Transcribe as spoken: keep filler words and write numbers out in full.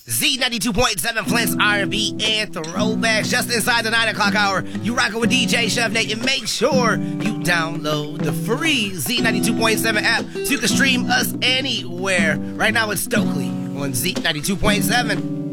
Z ninety-two point seven Flint's R and B and throwbacks. Just inside the nine o'clock hour, you rockin' with D J Chef Nate. And make sure you download the free Z ninety-two point seven app so you can stream us anywhere. Right now it's Stokely on Z ninety-two point seven.